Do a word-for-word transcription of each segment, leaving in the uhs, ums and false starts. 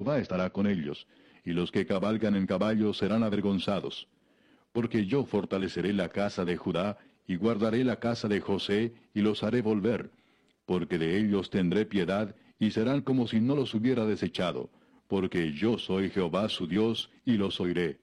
Jehová estará con ellos, y los que cabalgan en caballos serán avergonzados. Porque yo fortaleceré la casa de Judá, y guardaré la casa de José, y los haré volver, porque de ellos tendré piedad, y serán como si no los hubiera desechado, porque yo soy Jehová su Dios, y los oiré.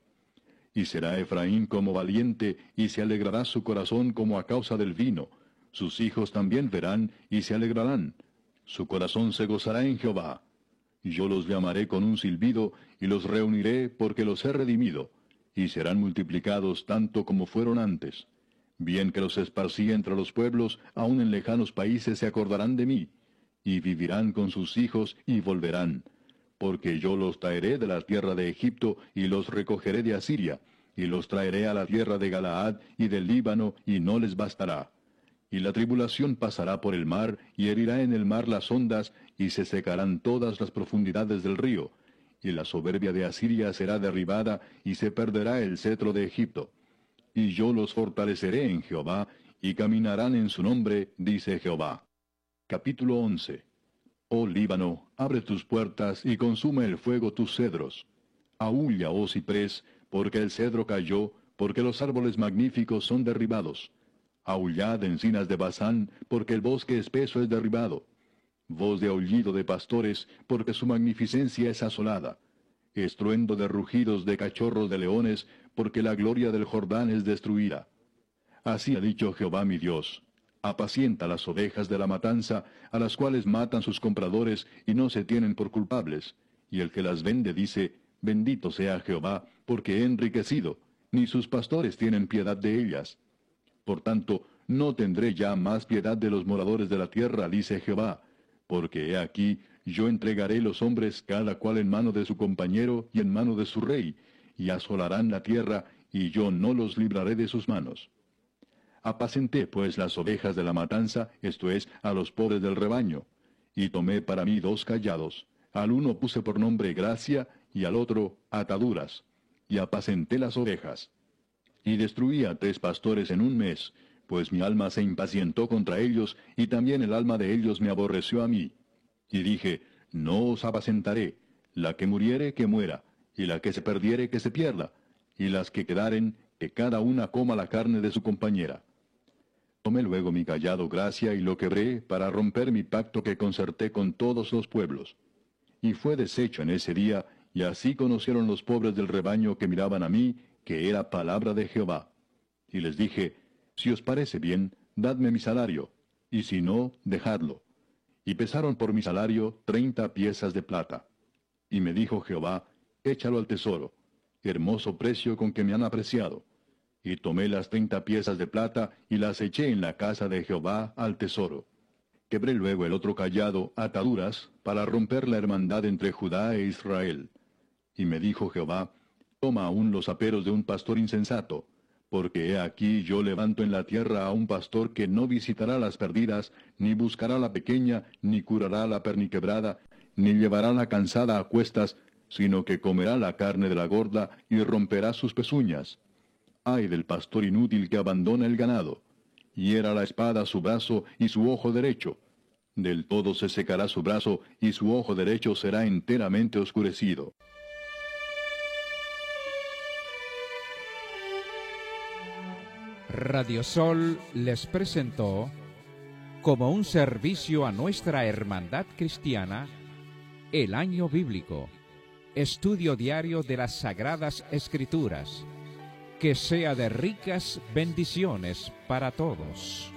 Y será Efraín como valiente, y se alegrará su corazón como a causa del vino. Sus hijos también verán, y se alegrarán. Su corazón se gozará en Jehová. Yo los llamaré con un silbido, y los reuniré, porque los he redimido, y serán multiplicados tanto como fueron antes. Bien que los esparcí entre los pueblos, aun en lejanos países se acordarán de mí, y vivirán con sus hijos, y volverán. Porque yo los traeré de la tierra de Egipto, y los recogeré de Asiria, y los traeré a la tierra de Galaad y del Líbano, y no les bastará. Y la tribulación pasará por el mar, y herirá en el mar las ondas, y se secarán todas las profundidades del río, y la soberbia de Asiria será derribada, y se perderá el cetro de Egipto. Y yo los fortaleceré en Jehová, y caminarán en su nombre, dice Jehová. Capítulo once. Oh Líbano, abre tus puertas, y consume el fuego tus cedros. Aúlla, oh ciprés, porque el cedro cayó, porque los árboles magníficos son derribados. Aullad, encinas de Basán, porque el bosque espeso es derribado. Voz de aullido de pastores, porque su magnificencia es asolada. Estruendo de rugidos de cachorros de leones, porque la gloria del Jordán es destruida. Así ha dicho Jehová mi Dios: apacienta las ovejas de la matanza, a las cuales matan sus compradores, y no se tienen por culpables. Y el que las vende dice: bendito sea Jehová, porque he enriquecido, ni sus pastores tienen piedad de ellas. Por tanto, no tendré ya más piedad de los moradores de la tierra, dice Jehová, porque he aquí, yo entregaré los hombres cada cual en mano de su compañero y en mano de su rey, y asolarán la tierra, y yo no los libraré de sus manos. Apacenté pues las ovejas de la matanza, esto es, a los pobres del rebaño, y tomé para mí dos callados, al uno puse por nombre gracia, y al otro ataduras, y apacenté las ovejas. Y destruí a tres pastores en un mes, pues mi alma se impacientó contra ellos, y también el alma de ellos me aborreció a mí. Y dije: no os apacentaré, la que muriere, que muera, y la que se perdiere, que se pierda, y las que quedaren, que cada una coma la carne de su compañera. Tomé luego mi callado gracia y lo quebré, para romper mi pacto que concerté con todos los pueblos. Y fue deshecho en ese día, y así conocieron los pobres del rebaño que miraban a mí, que era palabra de Jehová. Y les dije: si os parece bien, dadme mi salario, y si no, dejadlo. Y pesaron por mi salario treinta piezas de plata. Y me dijo Jehová: échalo al tesoro, hermoso precio con que me han apreciado. Y tomé las treinta piezas de plata, y las eché en la casa de Jehová al tesoro. Quebré luego el otro callado, ataduras, para romper la hermandad entre Judá e Israel. Y me dijo Jehová: toma aún los aperos de un pastor insensato, porque he aquí yo levanto en la tierra a un pastor que no visitará las perdidas, ni buscará la pequeña, ni curará la perniquebrada, ni llevará la cansada a cuestas, sino que comerá la carne de la gorda, y romperá sus pezuñas. Ay del pastor inútil que abandona el ganado. Hiera la espada su brazo y su ojo derecho. Del todo se secará su brazo, y su ojo derecho será enteramente oscurecido. Radio Sol les presentó, como un servicio a nuestra hermandad cristiana, el Año Bíblico, estudio diario de las Sagradas Escrituras, que sea de ricas bendiciones para todos.